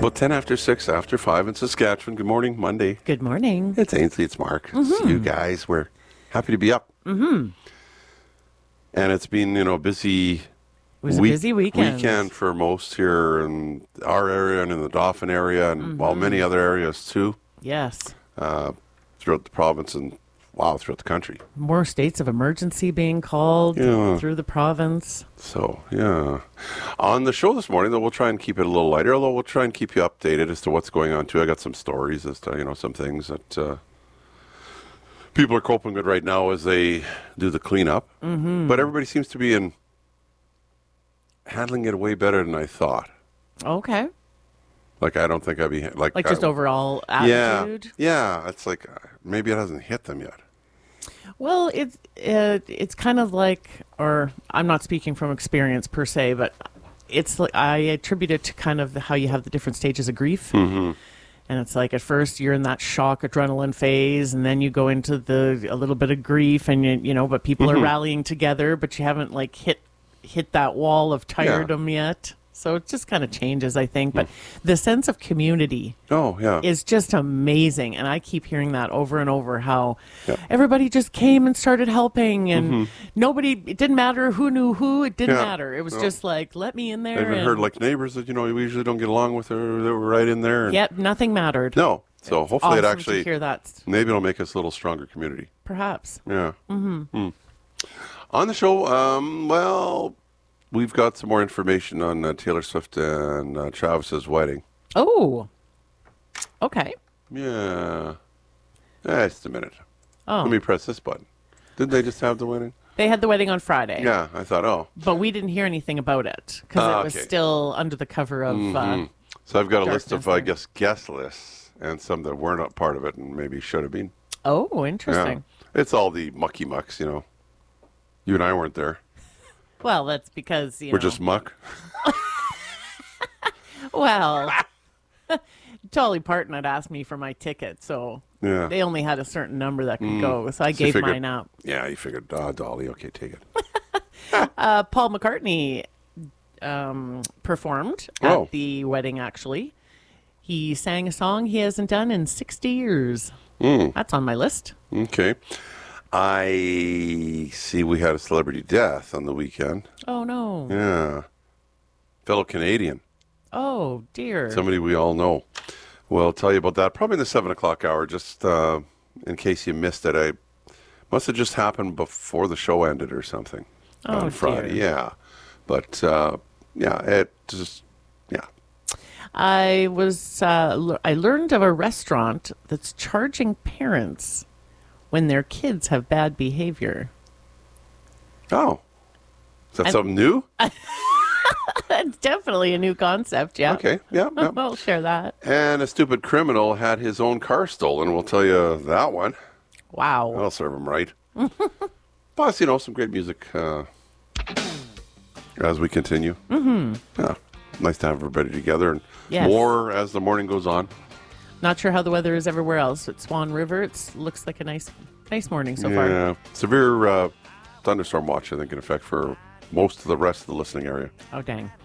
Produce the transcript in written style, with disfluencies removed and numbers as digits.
Well, 10 after 6, after 5 in Saskatchewan. Good morning, Monday. Good morning. It's Ainsley, it's Mark. It's you guys. We're happy to be up. Mm-hmm. And it's been, busy. It was a busy weekend for most here in our area and in the Dauphin area and many other areas too. Yes. Throughout the province and throughout the country. More states of emergency being called through the province. So, yeah. On the show this morning, though, we'll try and keep it a little lighter, although we'll try and keep you updated as to what's going on, too. I got some stories as to, some things that people are coping with right now as they do the cleanup. Mm-hmm. But everybody seems to be handling it way better than I thought. Okay. Like, I don't think I'd be... Like just overall attitude? Yeah. It's like, maybe it hasn't hit them yet. Well, it's kind of like, or I'm not speaking from experience per se, but it's like I attribute it to kind of how you have the different stages of grief. Mm-hmm. And it's like at first you're in that shock adrenaline phase, and then you go into a little bit of grief, and but people are rallying together, but you haven't like hit that wall of tiredom yet. So it just kind of changes, I think. But the sense of community is just amazing. And I keep hearing that over and over, how everybody just came and started helping. And it didn't matter who knew who. It didn't matter. It was just like, let me in there. I even heard like neighbors that, we usually don't get along with her. They were right in there. Yep, nothing mattered. No. So hopefully awesome it actually, to hear that. Maybe it'll make us a little stronger community. Perhaps. Yeah. Mm-hmm. On the show, we've got some more information on Taylor Swift and Travis's wedding. Oh, okay. Yeah. Just a minute. Oh. Let me press this button. Didn't they just have the wedding? They had the wedding on Friday. Yeah, I thought, But we didn't hear anything about it because it was still under the cover of... so I've got a list of, guest lists and some that weren't a part of it and maybe should have been. Oh, interesting. Yeah. It's all the mucky mucks, You and I weren't there. Well, that's because, We're just muck. Well, Dolly Parton had asked me for my ticket, so they only had a certain number that could go, so I gave mine up. Yeah, you figured, Dolly, okay, take it. Paul McCartney performed at the wedding, actually. He sang a song he hasn't done in 60 years. That's on my list. Okay. I see we had a celebrity death on the weekend. Oh, no. Yeah. Fellow Canadian. Oh, dear. Somebody we all know. Well, I'll tell you about that probably in the 7 o'clock hour, just in case you missed it. I must have just happened before the show ended or something on Friday. Dear. Yeah. But, it just, I learned of a restaurant that's charging parents when their kids have bad behavior. Oh. Is that something new? That's definitely a new concept, yeah. Okay, yeah. We'll share that. And a stupid criminal had his own car stolen. We'll tell you that one. Wow. I'll serve him right. Plus, some great music as we continue. Mm-hmm. Yeah. Nice to have everybody together. And more as the morning goes on. Not sure how the weather is everywhere else. At Swan River, it looks like a nice morning so far. Yeah. Severe thunderstorm watch, I think, in effect for most of the rest of the listening area. Oh, dang.